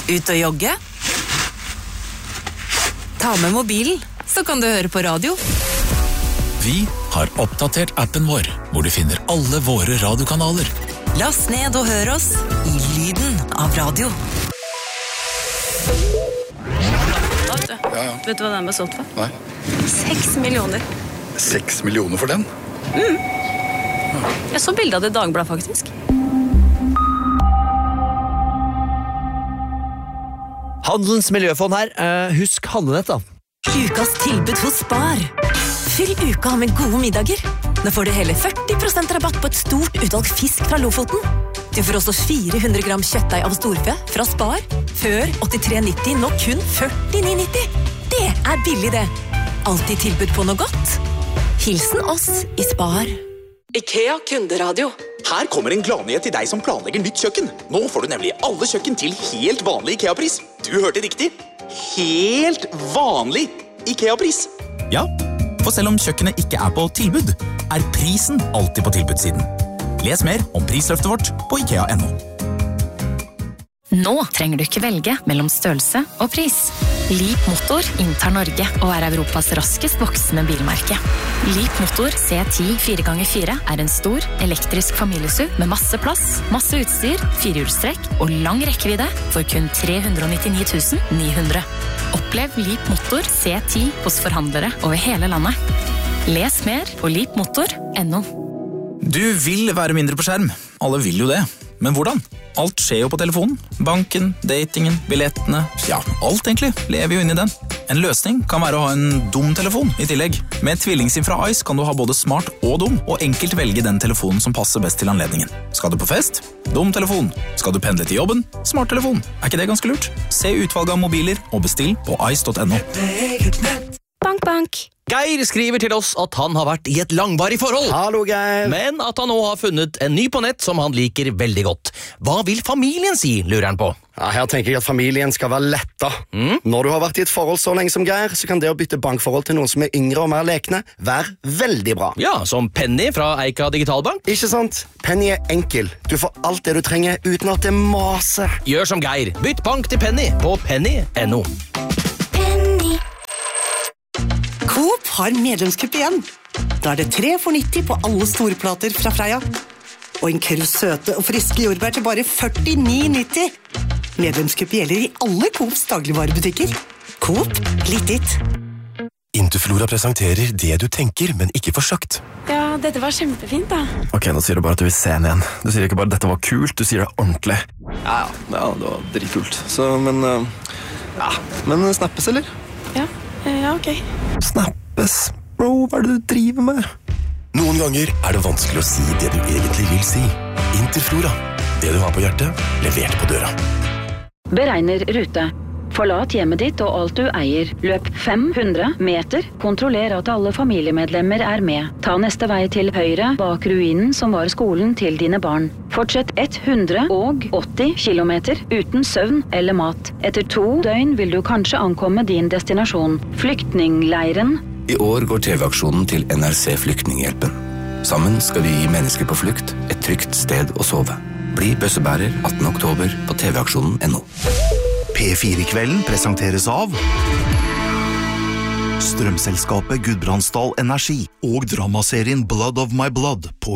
Ut og jogge? Ta med mobilen, så kan du høre på radio. Vi har oppdatert appen vår, hvor du finner alle våre radiokanaler. Last ned og hør oss i lyden av radio. Vet du hva den ble solgt for? Nei. 6 millioner. 6 millioner for den? Jeg så bildet av det i Dagbladet, faktisk. Handelens miljøfond her. Husk handlenett da. Ukas tilbud hos Spar. Fyll uka med gode middager. Nå får du hele 40% rabatt på et stort utvalg fisk fra Lofoten. Du får også 400 gram kjøttdeig av storfe fra Spar. Før 83,90, nå kun 49,90. Det er billig det. Alltid tilbud på noe godt. Hilsen oss i Spar. IKEA kunderadio. Her kommer en gladnyhet til deg som planlegger nytt kjøkken. Nå får du nemlig alle kjøkken til helt vanlig IKEA-pris. Du hørte riktig. Helt vanlig IKEA-pris. Ja, for selv om kjøkkenet ikke er på tilbud, er prisen alltid på tilbudssiden. Les mer om prisløftet vårt på IKEA.no. Nå trenger du ikke velge mellom størrelse og pris. Leap Motor inntar Norge og er Europas raskest voksende bilmerke. Leap Motor C10 4x4 er en stor, elektrisk familieSUV med masse plass, masse utstyr, 4-hjulstrekk og lang rekkevidde for kun 399 900. Opplev Leap Motor C10 hos forhandlere over hele landet. Les mer på leapmotor.no. Du vil være mindre på skjerm. Alle vil jo det. Men hvordan? Alt skjer jo på telefonen. Banken, datingen, billettene, ja, alt egentlig lever jo inn i den. En løsning kan være å ha en dum telefon i tillegg. Med tvillingsim fra Ice kan du ha både smart og dum, og enkelt velge den telefonen som passer best til anledningen. Skal du på fest? Dum telefon. Skal du pendle til jobben? Smart telefon. Er ikke det ganske lurt? Se utvalget av mobiler og bestill på ice.no. Bank, bank. Geir skriver til oss at han har vært i et langvarig forhold. Hallo, Geir. Men at han nå har funnet en ny på nett som han liker veldig godt. Hva vil familien si, lurer han på? Ja, her tenker jeg at familien skal være letta. Når du har vært i et forhold så lenge som Geir, så kan det å bytte bankforhold til noen som er yngre og mer lekne være veldig bra. Ja, som Penny fra Eika Digitalbank. Ikke sant? Penny er enkel. Du får alt det du trenger uten at det maser. Gjør som Geir. Bytt bank til Penny på penny.no. Coop har medlemskupp igjen. Da er det 3 for 90 på alle store plater fra Freia. Og en kurv søte og friske jordbær til bare 49,90. Medlemskupp gjelder i alle Coops dagligvarebutikker. Coop, litt ditt. Interflora presenterer det du tenker, men ikke får sagt. Ja, dette var kjempefint da. Ok, nå sier du bare at du vil se den igjen. Du sier ikke bare dette var kult, du sier det ordentlig. Ja, det var dritkult. Så, men snappes, eller? Ja, ok. Snappes? Bro, hva er det du driver med? Noen ganger er det vanskelig å si det du egentlig vil si. Interflora. Det du har på hjertet, levert på døra. Beregner rute. Forlat hjemmet ditt og alt du eier. Løp 500 meter. Kontroller at alle familiemedlemmer er med. Ta neste vei til høyre bak ruinen som var skolen til dine barn. Fortsett 180 kilometer uten søvn eller mat. Etter 2 døgn vil du kanskje ankomme din destinasjon. Flyktningleiren. I år går TV-aksjonen til NRC Flyktninghjelpen. Sammen skal vi gi mennesker på flukt et trygt sted å sove. Bli bøssebærer 18. oktober på tvaksjonen.no. P4-kvelden presenteres av Strømselskapet Gudbrandsdal Energi og dramaserien Blood of My Blood på